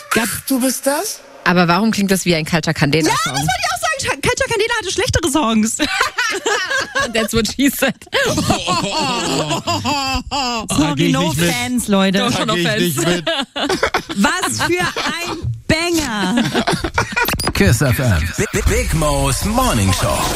Du bist das? Aber warum klingt das wie ein Kalter Candela-Song? Ja, das wollte ich auch sagen. Kalter Candela hatte schlechtere Songs. That's what she said. Sorry, no Fans, Leute. Doch, no Fans. Was für ein Banger. KISS FM. Big Mo's Morning Show.